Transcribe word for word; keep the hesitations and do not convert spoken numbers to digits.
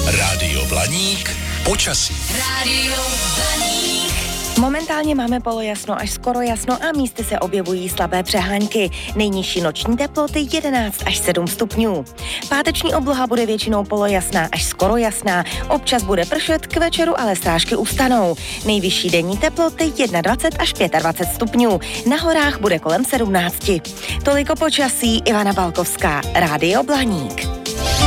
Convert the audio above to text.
Rádio Blaník, počasí. Rádio Blaník. Momentálně máme polojasno až skoro jasno a místy se objevují slabé přehánky. Nejnižší noční teploty jedenáct až sedm stupňů. Páteční obloha bude většinou polojasná až skoro jasná. Občas bude pršet, k večeru ale srážky ustanou. Nejvyšší denní teploty dvacet jedna až dvacet pět stupňů. Na horách bude kolem sedmnáct. Toliko počasí, Ivana Balkovská, Rádio Blaník.